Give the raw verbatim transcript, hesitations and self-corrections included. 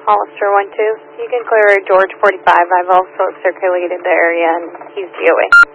Hollister one two. You can clear George forty-five. I've also circulated the area and he's G O A.